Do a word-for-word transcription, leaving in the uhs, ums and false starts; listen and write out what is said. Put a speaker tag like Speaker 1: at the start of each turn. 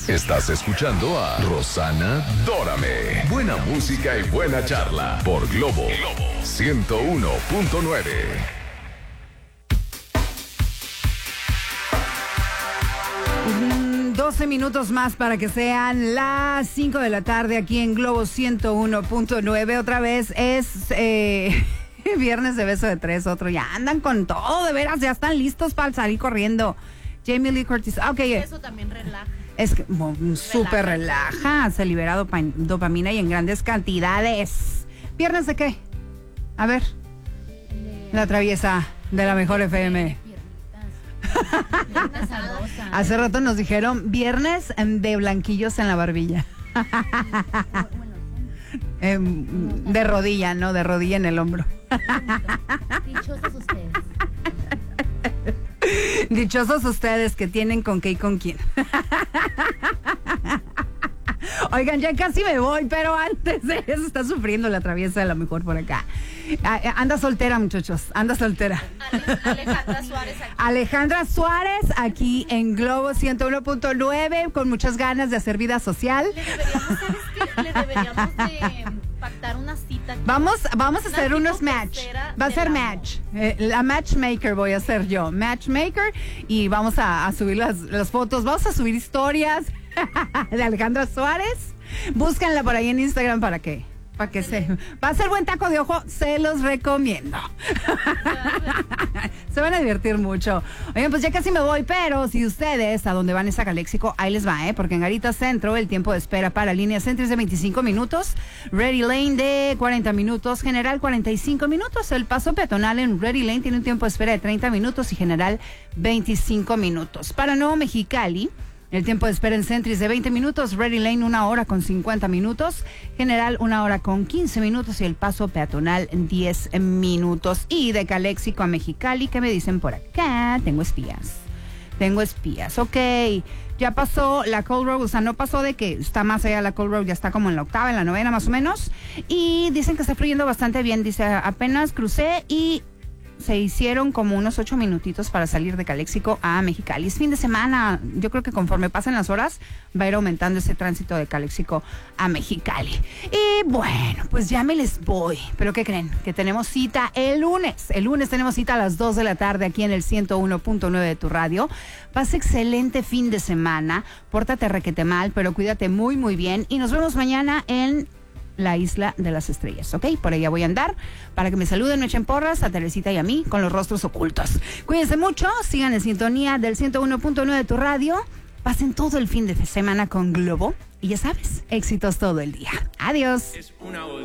Speaker 1: Estás escuchando a Rosana Dórame. Buena música y buena charla por Globo, Globo ciento uno punto nueve.
Speaker 2: doce minutos más para que sean las cinco de la tarde aquí en Globo ciento uno punto nueve. Otra vez es eh, viernes de beso de tres. Otro, ya andan con todo, de veras, ya están listos para salir corriendo. Jamie Lee Curtis. Okay.
Speaker 3: Eso también relaja.
Speaker 2: Es que bueno, súper relaja. Se libera dopa, dopamina y en grandes cantidades. ¿Viernes de qué? A ver. De... La traviesa de la mejor F M. Hace rato nos dijeron viernes de blanquillos en la barbilla. eh, de rodilla, no, de rodilla en el hombro.
Speaker 3: Dichosos ustedes.
Speaker 2: Dichosos ustedes que tienen con qué y con quién. Oigan, ya casi me voy, pero antes de eso está sufriendo la traviesa de la mejor por acá. Anda soltera, muchachos, anda soltera.
Speaker 3: Alejandra Suárez aquí.
Speaker 2: Alejandra Suárez aquí en Globo ciento uno punto nueve con muchas ganas de hacer vida social.
Speaker 3: Le deberíamos, ¿sabes qué? Le deberíamos de pactar una cita. Aquí.
Speaker 2: Vamos, vamos a hacer unos match. Va a ser match. Eh, la matchmaker voy a ser yo. Matchmaker. Y vamos a, a subir las, las fotos. Vamos a subir historias de Alejandra Suárez. Búscanla por ahí en Instagram para que, para que se... Va a ser buen taco de ojo, se los recomiendo. Se van a divertir mucho. Oigan, pues ya casi me voy, pero si ustedes a donde van es a Caléxico, ahí les va, ¿eh? Porque en Garita Centro el tiempo de espera para línea Centro es de veinticinco minutos, Ready Lane de cuarenta minutos, General cuarenta y cinco minutos. El paso peatonal en Ready Lane tiene un tiempo de espera de treinta minutos y General veinticinco minutos. Para Nuevo Mexicali, el tiempo de espera en Sentry es de veinte minutos, Ready Lane una hora con cincuenta minutos, General una hora con quince minutos y el paso peatonal diez minutos. Y de Caléxico a Mexicali, ¿qué me dicen por acá? Tengo espías, tengo espías, ok. Ya pasó la Cold Road, o sea, no pasó de que está más allá de la Cold Road, ya está como en la octava, en la novena más o menos. Y dicen que está fluyendo bastante bien, dice, apenas crucé y... se hicieron como unos ocho minutitos para salir de Caléxico a Mexicali. Es fin de semana, yo creo que conforme pasen las horas va a ir aumentando ese tránsito de Caléxico a Mexicali. Y bueno, pues ya me les voy. ¿Pero qué creen? Que tenemos cita el lunes. El lunes tenemos cita a las dos de la tarde aquí en el ciento uno punto nueve de tu radio. Pasa excelente fin de semana. Pórtate requete mal, pero cuídate muy, muy bien. Y nos vemos mañana en la Isla de las Estrellas, ¿ok? Por allá voy a andar para que me saluden, me echen porras a Teresita y a mí con los rostros ocultos. Cuídense mucho, sigan en sintonía del ciento uno punto nueve de tu radio, pasen todo el fin de semana con Globo y ya sabes, éxitos todo el día. Adiós. Es una voz.